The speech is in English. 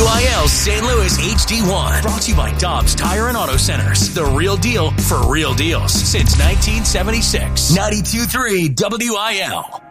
WIL St. Louis HD1. Brought to you by Dobbs Tire and Auto Centers. The real deal for real deals since 1976. 92.3 WIL.